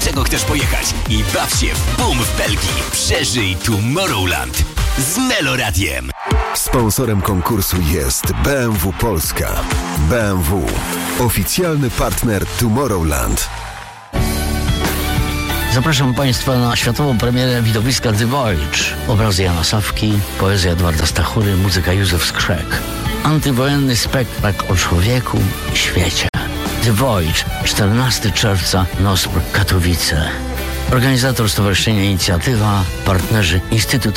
dlaczego chcesz pojechać i baw się w boom w Belgii. Przeżyj Tomorrowland z Meloradiem. Sponsorem konkursu jest BMW Polska. BMW. Oficjalny partner Tomorrowland. Zapraszam Państwa na światową premierę widowiska The Voyage. Obrazy Jana Sawki, poezja Edwarda Stachury, muzyka Józef Skrzek. Antywojenny spektakl o człowieku i świecie. The Voyage, 14 czerwca, NOSPR Katowice. Organizator Stowarzyszenia Inicjatywa, partnerzy Instytut